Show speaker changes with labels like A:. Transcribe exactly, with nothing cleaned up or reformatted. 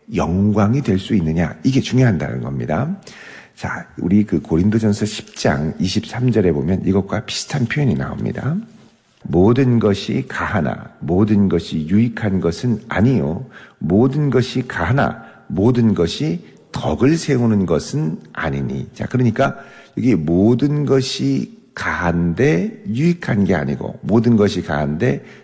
A: 영광이 될 수 있느냐, 이게 중요하다는 겁니다. 자, 우리 그 고린도전서 십 장 이십삼 절에 보면 이것과 비슷한 표현이 나옵니다. 모든 것이 가하나 모든 것이 유익한 것은 아니요, 모든 것이 가하나 모든 것이 덕을 세우는 것은 아니니. 자, 그러니까 여기 모든 것이 가한데 유익한 게 아니고 모든 것이 가한데